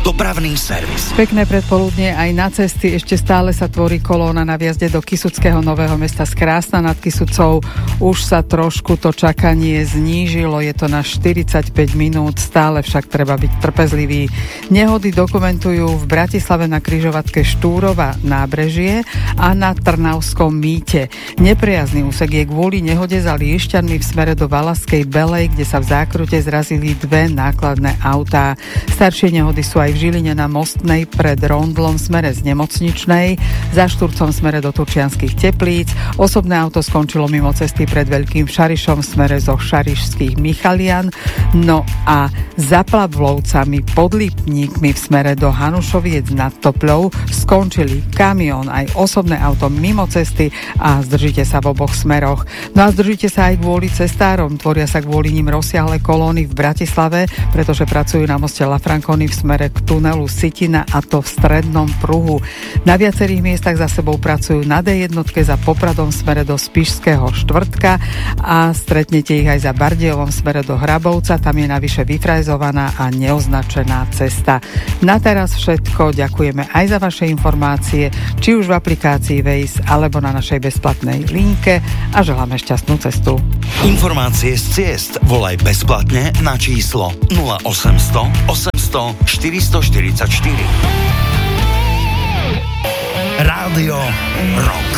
Dopravný servis. Pekné predpoludne, aj na cesty ešte stále sa tvorí kolóna na vjazde do Kysuckého Nového Mesta z Krásna nad Kysucou. Už sa trošku to čakanie znížilo, je to na 45 minút, stále však treba byť trpezlivý. Nehody dokumentujú v Bratislave na križovatke Štúrova Nábrežie a na Trnavskom Mýte. Nepriazný úsek je kvôli nehode za Liešťanmi v smere do Valašskej Belej, kde sa v zákrute zrazili dve nákladné autá. Staršie nehody sú aj v Žiline na Mostnej pred Rondlom v smere z Nemocničnej, za Šturcom v smere do Turčianskych Teplíc. Osobné auto skončilo mimo cesty pred Veľkým Šarišom v smere zo Šarišských Michalian. No a za Plavlovcami pod Lipníkmi v smere do Hanušoviec nad Topľou skončili kamión aj osobné auto mimo cesty a zdržíte sa v oboch smeroch. No a zdržíte sa aj kvôli cestárom. Tvoria sa kvôli nim rozsiahle kolóny v Bratislave, pretože pracujú na moste La Franconi v smere k tunelu Sitina, a to v strednom pruhu. Na viacerých miestach za sebou pracujú na D1 za Popradom v smere do Spišského Štvrtka a stretnete ich aj za Bardejom v smere do Hrabovca. Tam je navyše vyfrajzovaná a neoznačená cesta. Na teraz všetko. Ďakujeme aj za vaše informácie, či už v aplikácii Waze alebo na našej bezplatnej linke a želáme šťastnú cestu. Informácie z ciest volaj bezplatne na číslo 0800 800 444. Rádio Rock.